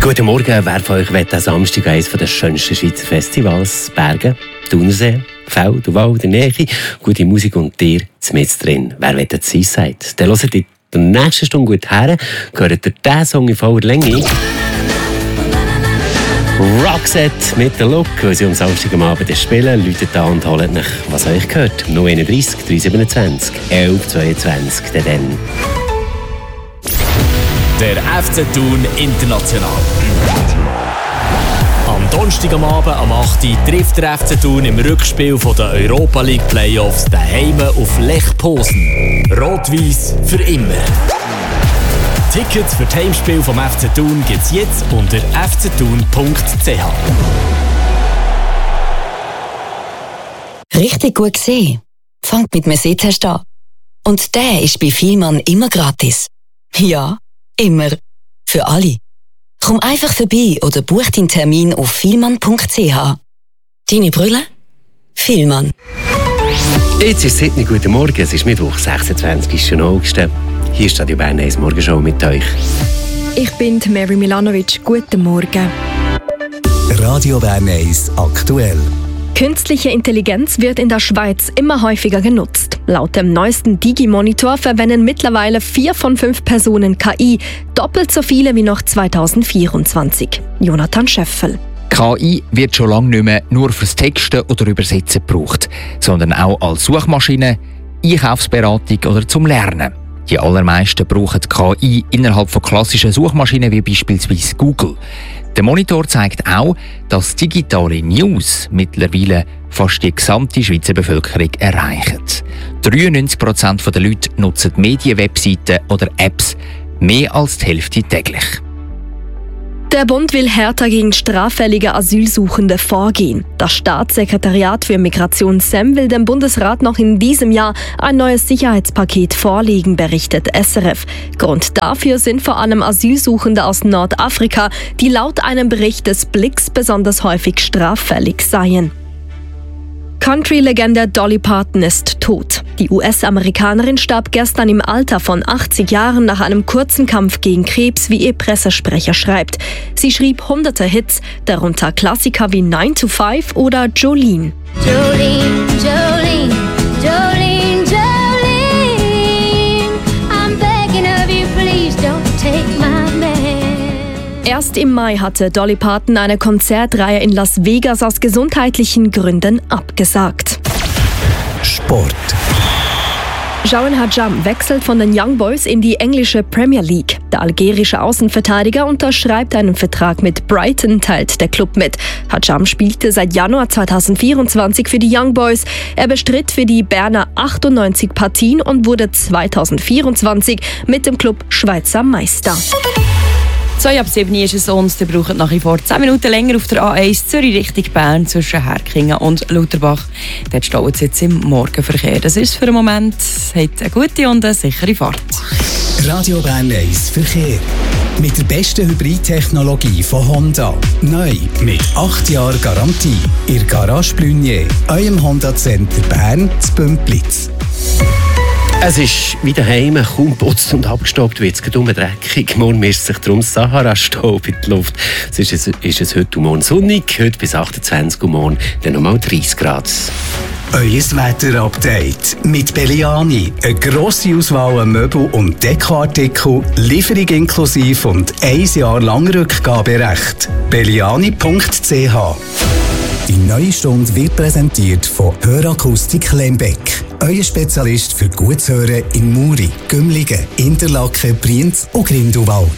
Guten Morgen, wer von euch will am Samstag eines der schönsten Schweizer Festivals? Berge, Thunersee, Feld und Wald in der Nähe, gute Musik und Tier mit drin. Wer will das Seaside? Dann hört ihr in der nächsten Stunde gut her, hört ihr diesen Song in voller Länge. Roxette mit der Look, weil sie am Samstag am Abend spielen, läutet an und holt nach, was euch gehört. 031 327 1122, dann. Der FC Thun International. Am Donnerstag am Abend am 8. Uhr trifft der FC Thun im Rückspiel der Europa League Playoffs daheim auf Lech Posen. Rot-Weiss für immer. Tickets für das Heimspiel vom FC Thun gibt es jetzt unter fcthun.ch. Richtig gut gesehen. Fangt mit einem Sitztest an. Und der ist bei Vielmann immer gratis. Ja, immer. Für alle. Komm einfach vorbei oder buch deinen Termin auf vielmann.ch. Deine Brille? Vielmann. Jetzt ist Sydney, guten Morgen. Es ist Mittwoch, 26. August. Hier ist Radio Bern 1 Morgenshow mit euch. Ich bin Mary Milanovic. Guten Morgen. Radio Bern 1 aktuell. Künstliche Intelligenz wird in der Schweiz immer häufiger genutzt. Laut dem neuesten Digi-Monitor verwenden mittlerweile 4 von 5 Personen KI, doppelt so viele wie noch 2024. Jonathan Scheffel. KI wird schon lange nicht mehr nur fürs Texten oder Übersetzen gebraucht, sondern auch als Suchmaschine, Einkaufsberatung oder zum Lernen. Die allermeisten brauchen KI innerhalb von klassischen Suchmaschinen wie beispielsweise Google. Der Monitor zeigt auch, dass digitale News mittlerweile fast die gesamte Schweizer Bevölkerung erreichen. 93% der Leute nutzen Medienwebseiten oder Apps, mehr als die Hälfte täglich. Der Bund will härter gegen straffällige Asylsuchende vorgehen. Das Staatssekretariat für Migration SEM will dem Bundesrat noch in diesem Jahr ein neues Sicherheitspaket vorlegen, berichtet SRF. Grund dafür sind vor allem Asylsuchende aus Nordafrika, die laut einem Bericht des Blicks besonders häufig straffällig seien. Country-Legende Dolly Parton ist tot. Die US-Amerikanerin starb gestern im Alter von 80 Jahren nach einem kurzen Kampf gegen Krebs, wie ihr Pressesprecher schreibt. Sie schrieb hunderte Hits, darunter Klassiker wie 9 to 5 oder Jolene. Jolene, Jolene, Jolene, Jolene, I'm begging of you, please don't take my man. Erst im Mai hatte Dolly Parton eine Konzertreihe in Las Vegas aus gesundheitlichen Gründen abgesagt. Sport. Jawan Hadjam wechselt von den Young Boys in die englische Premier League. Der algerische Außenverteidiger unterschreibt einen Vertrag mit Brighton, teilt der Club mit. Hadjam spielte seit Januar 2024 für die Young Boys. Er bestritt für die Berner 98 Partien und wurde 2024 mit dem Club Schweizer Meister. 6:07 ist es uns. Ihr braucht nach wie vor 10 Minuten länger auf der A1 Zürich Richtung Bern zwischen Herkingen und Lauterbach. Dort staut es jetzt im Morgenverkehr. Das ist für den Moment. Habt eine gute und eine sichere Fahrt. Radio Bern 1 Verkehr. Mit der besten Hybridtechnologie von Honda. Neu mit 8 Jahren Garantie. Ihr Garage Blunier, eurem Honda Center Bern zu Bümplitz. Es ist wieder heim, kaum putzt und abgestaubt wird es dreckig. Morgen mischt sich darum Sahara-Staub in die Luft. Sonst ist es heute und morgen sonnig, heute bis 28 und morgen dann nochmal 30 Grad. Euer Wetter-Update mit Belliani. Eine grosse Auswahl an Möbel- und Dekoartikel, Lieferung inklusive und 1 Jahr lang Rückgaberecht. Belliani.ch. Die neue Stunde wird präsentiert von Hörakustik Lembeck. Euer Spezialist für gutes Hören in Muri, Gümligen, Interlaken, Brienz und Grindelwald.